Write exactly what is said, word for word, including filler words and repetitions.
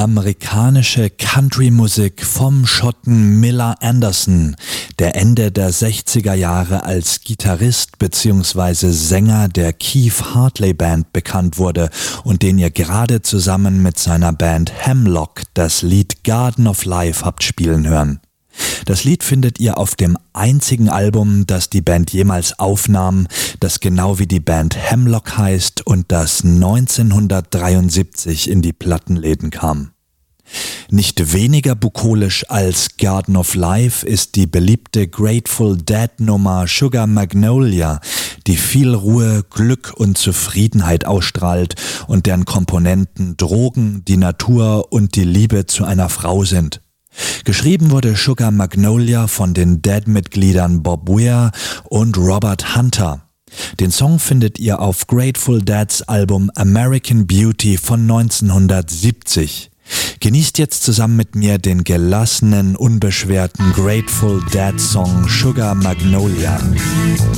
Amerikanische Country-Musik vom Schotten Miller Anderson, der Ende der sechziger Jahre als Gitarrist bzw. Sänger der Keith Hartley Band bekannt wurde und den ihr gerade zusammen mit seiner Band Hemlock das Lied Garden of Life habt spielen hören. Das Lied findet ihr auf dem einzigen Album, das die Band jemals aufnahm, das genau wie die Band Hemlock heißt und das neunzehnhundertdreiundsiebzig in die Plattenläden kam. Nicht weniger bukolisch als Garden of Life ist die beliebte Grateful Dead Nummer Sugar Magnolia, die viel Ruhe, Glück und Zufriedenheit ausstrahlt und deren Komponenten Drogen, die Natur und die Liebe zu einer Frau sind. Geschrieben wurde Sugar Magnolia von den Dead-Mitgliedern Bob Weir und Robert Hunter. Den Song findet ihr auf Grateful Deads Album American Beauty von neunzehnhundertsiebzig. Genießt jetzt zusammen mit mir den gelassenen, unbeschwerten Grateful Dead Song Sugar Magnolia.